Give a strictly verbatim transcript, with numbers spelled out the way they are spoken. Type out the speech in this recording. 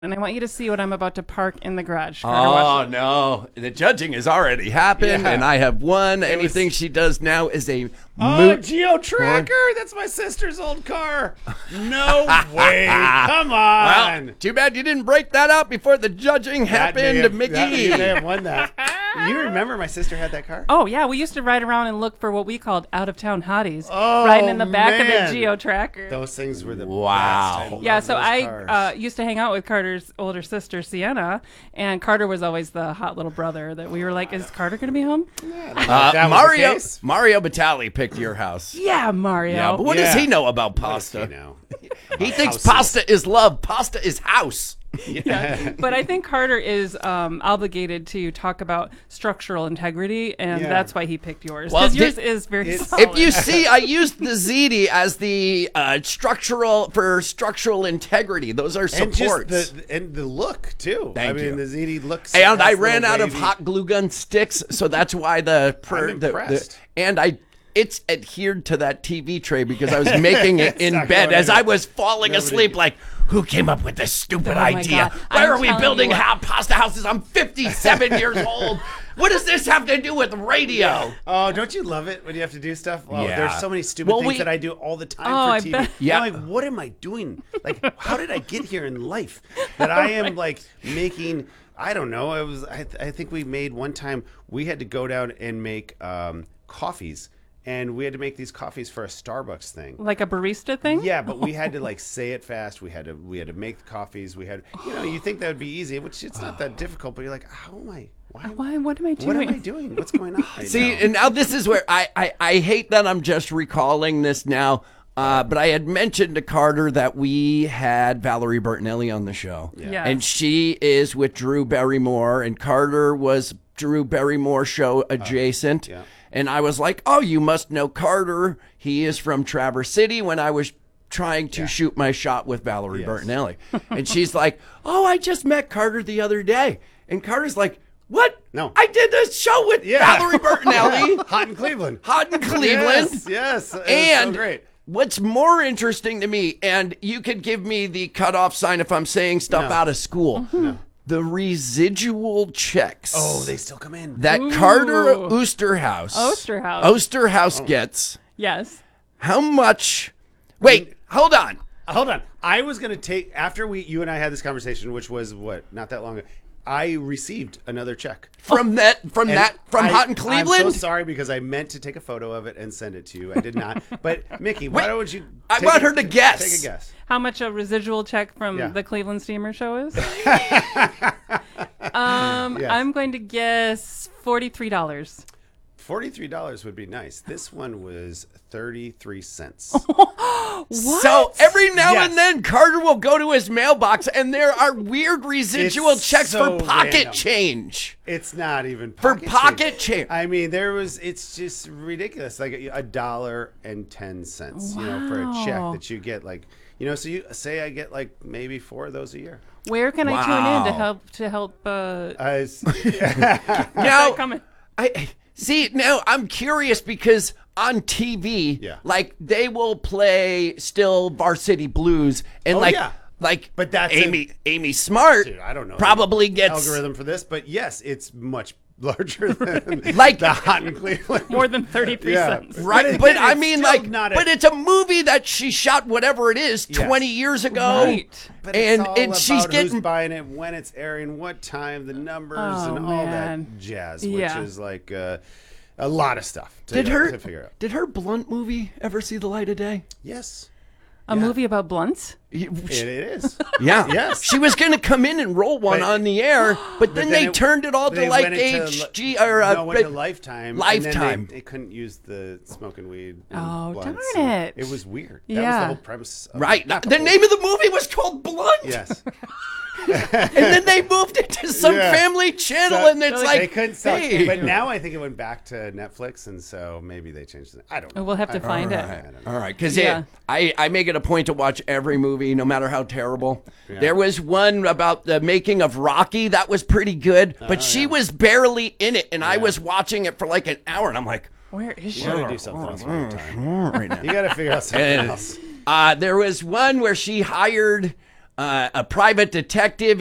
And I want you to see what I'm about to park in the garage. Oh, no. The judging has already happened, Yeah. and I have won. It Anything was- she does now is a Oh, moot. Geo Tracker! That's my sister's old car. No way! Come on! Well, too bad you didn't break that out before the judging That may happened, have- Mickey. that- you may have won that. You remember my sister had that car? Oh, yeah. We used to ride around and look for what we called out-of-town hotties. Oh, riding in the back of man. the Geo Tracker. Those things were the Wow. best. I Yeah, love so those I cars. uh, used to hang out with Carter's older sister, Sienna, and Carter was always the hot little brother that we were like, is Carter going to be home? Yeah, Uh, that was the Mario case. Mario Batali picked your house. Yeah, Mario. Yeah, but what Yeah. does he know about What does he pasta? know? He thinks houses. pasta is love. Pasta is house. Yeah. But I think Carter is um, obligated to talk about structural integrity, and Yeah. that's why he picked yours. Well, Because yours did- is very it's- solid. If you see, I used the Z D as the uh, structural for structural integrity. Those are And just supports. the and the look too. Thank I mean, you. the Z D looks. And I has ran little out of wavy- hot glue gun sticks, so that's why the per, I'm the, the impressed. and I it's adhered to that T V tray because I was making it in not bed going as anywhere. I was falling Nobody- asleep. Like, who came up with this stupid Oh my idea? God. Why I'm are we telling building you what- ha- pasta houses? I'm fifty-seven years old. What does this have to do with radio? Oh, don't you love it when you have to do stuff? Oh, Yeah. there's so many stupid Well, things we- that I do all the time Oh, for I T V. bet. Yeah. I'm like, what am I doing? Like, how did I get here in life? That I am like making. I don't know. I was. I, I think we made one time. We had to go down and make um, coffees, and we had to make these coffees for a Starbucks thing. like a barista thing? Yeah, but we had to like say it fast. We had to we had to make the coffees. We had, you know, you think that would be easy, which it's not that difficult. But you're like, how am I? Why? Why, what am I doing? What am I doing? What's going on? right See, now? and now this is where I, I, I hate that I'm just recalling this now. Uh, but I had mentioned to Carter that we had Valerie Bertinelli on the show. Yes. And she is with Drew Barrymore, and Carter was Drew Barrymore show adjacent. yeah. And I was like, oh, you must know Carter. He is from Traverse City when I was trying to shoot my shot with Valerie Yes. Bertinelli. And she's like, oh, I just met Carter the other day. And Carter's like, what? No. I did this show with Yeah. Valerie Bertinelli. Hot in Cleveland. Hot in Cleveland. Yes, yes. It was And so great. what's more interesting to me, and you could give me the cutoff sign if I'm saying stuff No. out of school, the residual checks Oh, they still come in. that Ooh. Carter Oosterhouse, Osterhouse. Oosterhouse gets, Yes. how much? Wait, hold on. Hold on. I was gonna take after we you and I had this conversation, which was what not that long ago. I received another check From that, from And that, from I- Hot in Cleveland. I'm so sorry because I meant to take a photo of it and send it to you. I did not. But Mickey, why Wait, don't you? I take want a- her to guess. Take a guess. How much a residual check from Yeah. the Cleveland Steamer show is? um, Yes. I'm going to guess forty-three dollars. Forty-three dollars would be nice. This one was thirty-three cents. So every now Yes. and then, Carter will go to his mailbox, and there are weird residual It's checks so for pocket random. change. It's not even For pocket pocket change. I mean, there was. It's just ridiculous. Like a, a dollar and ten cents, you know, for a check Wow. that you get. Like, you know, so you say I get like maybe four of those a year. Where can I tune in to Wow. help to help uh, Uh, it's- Now, coming? I see. Now I'm curious because on T V, Yeah. like they will play still Varsity Blues, and Oh, like, yeah. like, But that's Amy. Amy Smart. Dude, I don't know. Probably the gets algorithm for this, but yes, it's much larger than Like- the Hot in Cleveland. more than thirty-three Yeah. cents. Right, But it- but I it's mean, still like, not a- but it's a movie that she shot whatever it is Yes. twenty years ago, Right. But and it's all and about she's who's getting buying it, when it's airing, what time, the numbers, Oh, and all man. that jazz, which Yeah. is like uh, a lot of stuff to, Did her to figure out. did her Blunt movie ever see the light of day? Yes, A movie about blunts? it, it is. Yeah. Yes. She was going to come in and roll one But- on the air, but then, then they it- turned it all they to like went into H G li- or uh, no, went to but- Lifetime. and Lifetime. then they, they couldn't use the smoking weed. And Oh, blunts, darn and it. It was weird. That was Yeah. the whole premise. Of right. the, The name of the movie was called Blunt. Yes. And then they moved it to some Yeah. family channel, So- and it's they like, couldn't sell it. hey. But now I think it went back to Netflix, and so maybe they changed it. I don't know. We'll have to I- find it. I don't know. All right, because Yeah. I, I make it a point to watch every movie, no matter how terrible. There was one about the making of Rocky that was pretty good, but Oh, she was barely in it, and I was watching it for like an hour, and I'm like, Where is she? You gotta do something else one time. right now. You gotta figure out something And, else. uh, there was one where she hired uh, a private detective.